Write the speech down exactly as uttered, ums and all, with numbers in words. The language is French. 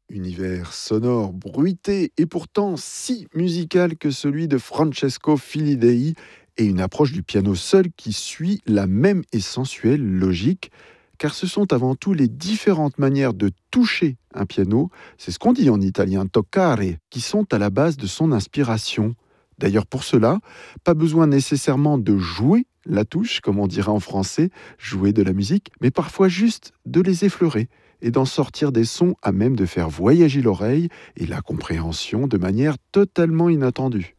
Univers sonore, bruité et pourtant si musical que celui de Francesco Filidei et une approche du piano seul qui suit la même et sensuelle logique, car ce sont avant tout les différentes manières de toucher un piano, c'est ce qu'on dit en italien toccare, qui sont à la base de son inspiration. D'ailleurs pour cela, pas besoin nécessairement de jouer la touche, comme on dirait en français, jouer de la musique, mais parfois juste de les effleurer et d'en sortir des sons à même de faire voyager l'oreille et la compréhension de manière totalement inattendue.